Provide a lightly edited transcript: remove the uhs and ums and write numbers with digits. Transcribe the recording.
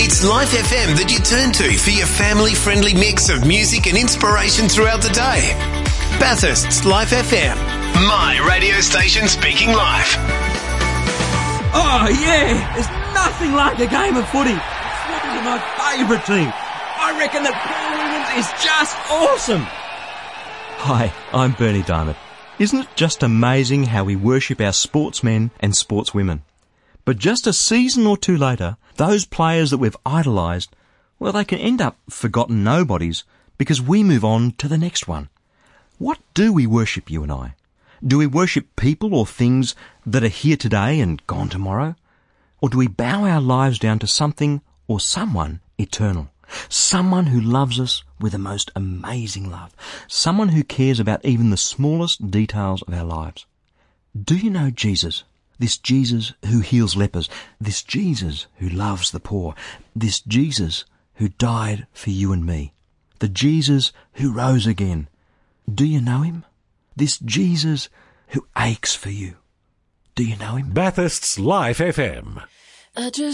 It's Life FM that you turn to for your family-friendly mix of music and inspiration throughout the day. Bathurst's Life FM. My radio station speaking live. Oh, yeah. There's nothing like a game of footy. Swans are my favourite team. I reckon that Paul Williams is just awesome. Hi, I'm Bernie Diamond. Isn't it just amazing how we worship our sportsmen and sportswomen? But just a season or two later, those players that we've idolised, well, they can end up forgotten nobodies because we move on to the next one. What do we worship, you and I? Do we worship people or things that are here today and gone tomorrow? Or do we bow our lives down to something or someone eternal? Someone who loves us with the most amazing love. Someone who cares about even the smallest details of our lives. Do you know Jesus? This Jesus who heals lepers. This Jesus who loves the poor. This Jesus who died for you and me. The Jesus who rose again. Do you know him? This Jesus who aches for you. Do you know him? Bathurst's Life FM. I just